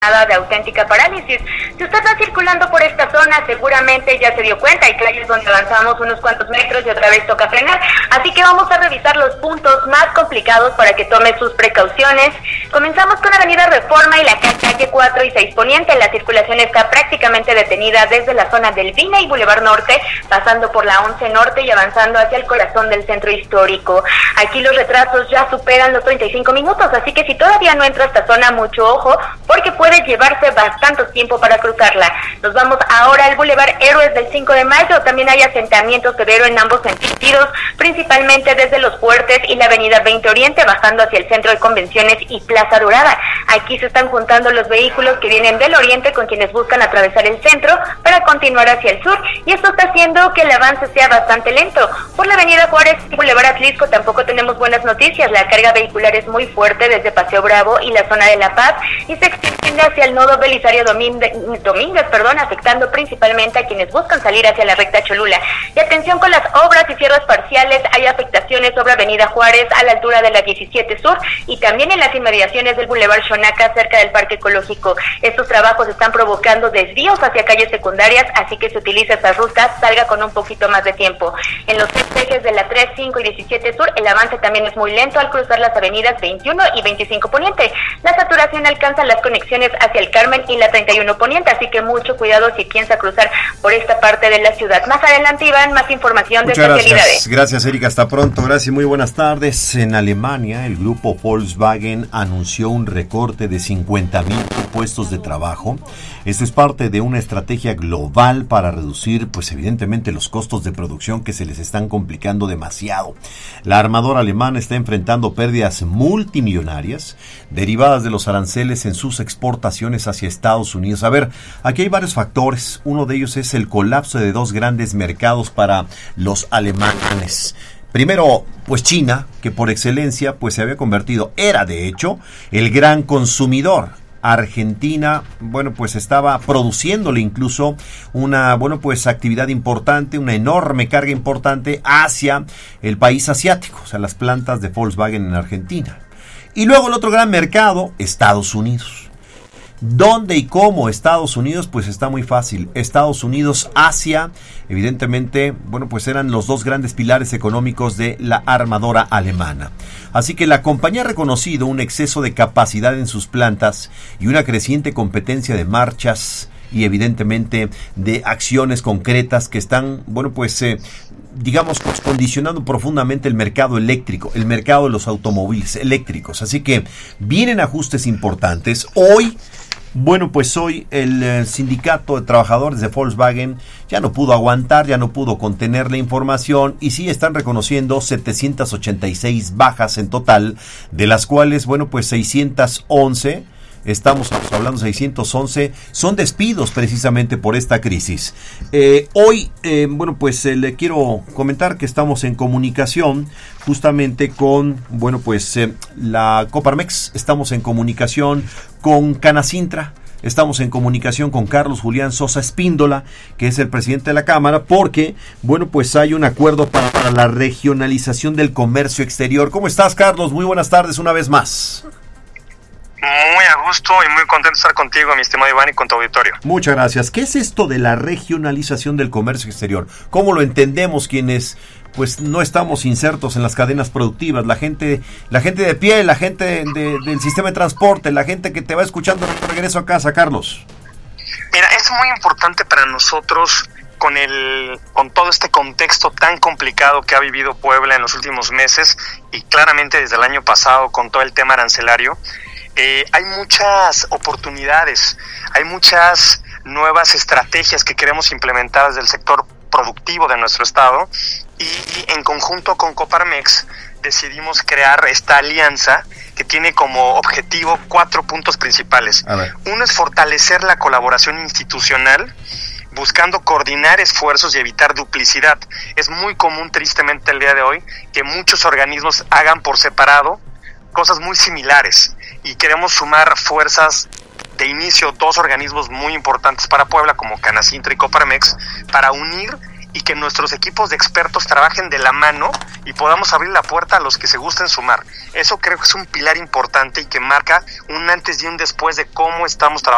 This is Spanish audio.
Nada de auténtica parálisis. Si usted está circulando por esta zona, seguramente ya se dio cuenta. Hay calles donde avanzamos unos cuantos metros y otra vez toca frenar. Así que vamos a revisar los puntos más complicados para que tome sus precauciones. Comenzamos con Avenida Reforma y la calle 4 y 6 Poniente. La circulación está prácticamente detenida desde la zona del Vina y Boulevard Norte, pasando por la 11 Norte y avanzando hacia el corazón del centro histórico. Aquí los retrasos ya superan los 35 minutos, así que si todavía no entra a esta zona, mucho ojo, porque puede llevarse bastante tiempo para cruzarla. Nos vamos ahora al Boulevard Héroes del 5 de Mayo. También hay asentamiento severo en ambos sentidos, principalmente desde Los Fuertes y la Avenida 20 Oriente, bajando hacia el Centro de Convenciones y Plaza Dorada. Aquí se están juntando los vehículos que vienen del oriente con quienes buscan atravesar el centro para continuar hacia el sur, y esto está haciendo que el avance sea bastante lento. Por la Avenida Juárez y Boulevard Atlisco tampoco tenemos buenas noticias. La carga vehicular es muy fuerte desde Paseo Bravo y la zona de La Paz, y se extiende hacia el nodo Belisario Domínguez, afectando principalmente a quienes buscan salir hacia la recta Cholula. Y atención con las obras y cierres parciales. Hay afectaciones sobre Avenida Juárez a la altura de la 17 Sur y también en las inmediaciones del Boulevard Xonaca cerca del Parque Ecológico. Estos trabajos están provocando desvíos hacia calles secundarias, así que si utiliza esas rutas, salga con un poquito más de tiempo. En los ejes de la 3, 5 y 17 Sur, el avance también es muy lento al cruzar las avenidas 21 y 25 Poniente. La saturación alcanza las conexiones hacia el Carmen y la 31 Poniente, así que mucho cuidado si piensa cruzar por esta parte de la ciudad. Más adelante, Iván, más información de especialidades. Gracias, Erika, hasta pronto. Gracias y muy buenas tardes. En Alemania, el grupo Volkswagen anunció un recorte de 50,000 puestos de trabajo. Esto es parte de una estrategia global para reducir, pues evidentemente, los costos de producción que se les están complicando demasiado. La armadora alemana está enfrentando pérdidas multimillonarias derivadas de los aranceles en sus exportaciones hacia Estados Unidos. A ver, aquí hay varios factores. Uno de ellos es el colapso de dos grandes mercados para los alemanes. Primero, pues China, que por excelencia pues se había convertido, era de hecho, el gran consumidor. Argentina, bueno, pues estaba produciéndole incluso una, bueno, pues actividad importante, una enorme carga importante hacia el país asiático, o sea, las plantas de Volkswagen en Argentina. Y luego el otro gran mercado, Estados Unidos. ¿Dónde y cómo Estados Unidos? Pues está muy fácil. Estados Unidos, Asia, evidentemente, bueno, pues eran los dos grandes pilares económicos de la armadora alemana. Así que la compañía ha reconocido un exceso de capacidad en sus plantas y una creciente competencia de marchas y evidentemente de acciones concretas que están, bueno, pues digamos, condicionando profundamente el mercado eléctrico, el mercado de los automóviles eléctricos. Así que vienen ajustes importantes. Hoy, bueno, pues hoy el sindicato de trabajadores de Volkswagen ya no pudo aguantar, ya no pudo contener la información y sí están reconociendo 786 bajas en total, de las cuales, bueno, pues 611... Estamos hablando de 611, son despidos precisamente por esta crisis. Hoy, bueno, pues le quiero comentar que estamos en comunicación justamente con, bueno, pues la Coparmex, estamos en comunicación con Canacintra, estamos en comunicación con Carlos Julián Sosa Espíndola, que es el presidente de la Cámara, porque, bueno, pues hay un acuerdo para la regionalización del comercio exterior. ¿Cómo estás, Carlos? Muy buenas tardes una vez más. Muy a gusto y muy contento de estar contigo, mi estimado Iván, y con tu auditorio. Muchas gracias. ¿Qué es esto de la regionalización del comercio exterior? ¿Cómo lo entendemos quienes pues no estamos insertos en las cadenas productivas? La gente de pie, la gente del sistema de transporte, la gente que te va escuchando de regreso a casa, Carlos. Mira, es muy importante para nosotros con todo este contexto tan complicado que ha vivido Puebla en los últimos meses y claramente desde el año pasado con todo el tema arancelario. Hay muchas oportunidades, hay muchas nuevas estrategias que queremos implementar desde el sector productivo de nuestro estado y en conjunto con Coparmex decidimos crear esta alianza que tiene como objetivo 4 puntos principales. Uno es fortalecer la colaboración institucional, buscando coordinar esfuerzos y evitar duplicidad. Es muy común, tristemente, el día de hoy, que muchos organismos hagan por separado cosas muy similares y queremos sumar fuerzas de inicio, 2 organismos muy importantes para Puebla como Canacintra y Coparmex, para unir y que nuestros equipos de expertos trabajen de la mano y podamos abrir la puerta a los que se gusten sumar. Eso creo que es un pilar importante y que marca un antes y un después de cómo estamos trabajando